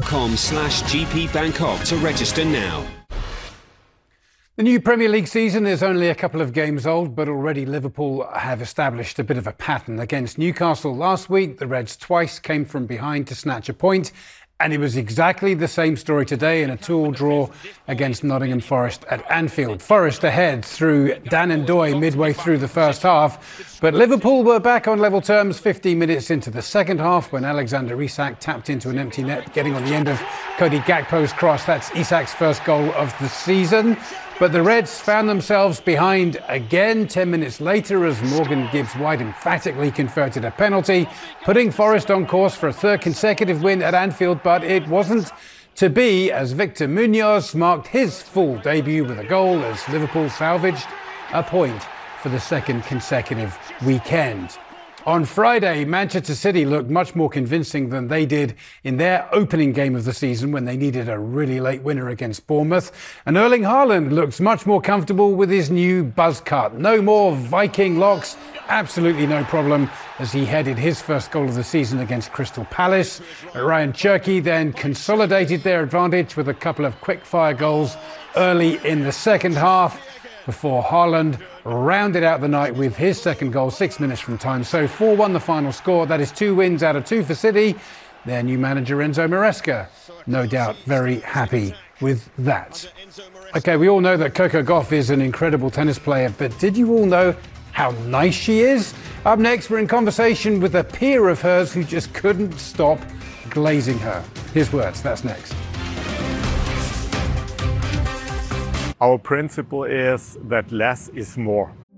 betdream.com/GPBangkok to register now. The new Premier League season is only a couple of games old, but already Liverpool have established a bit of a pattern. Against Newcastle last week, the Reds twice came from behind to snatch a point, and it was exactly the same story today in a 2-2 draw against Nottingham Forest at Anfield. Forest ahead through Dan Ndoye midway through the first half, but Liverpool were back on level terms 15 minutes into the second half when Alexander Isak tapped into an empty net, getting on the end of Cody Gakpo's cross. That's Isak's first goal of the season. But the Reds found themselves behind again 10 minutes later as Morgan Gibbs-White emphatically converted a penalty, putting Forest on course for a third consecutive win at Anfield. But it wasn't to be, as Victor Munoz marked his full debut with a goal as Liverpool salvaged a point for the second consecutive weekend. On Friday, Manchester City looked much more convincing than they did in their opening game of the season when they needed a really late winner against Bournemouth. And Erling Haaland looks much more comfortable with his new buzz cut. No more Viking locks, absolutely no problem, as he headed his first goal of the season against Crystal Palace. Ryan Cherki then consolidated their advantage with a couple of quick-fire goals early in the second half, before Haaland rounded out the night with his second goal 6 minutes from time. So 4-1 the final score. That is 2 wins out of 2 for City. Their new manager Enzo Maresca, no doubt very happy with that. Okay, we all know that Coco Gauff is an incredible tennis player, but did you all know how nice she is? Up next, we're in conversation with a peer of hers who just couldn't stop glazing her. His words, that's next. Our principle is that less is more.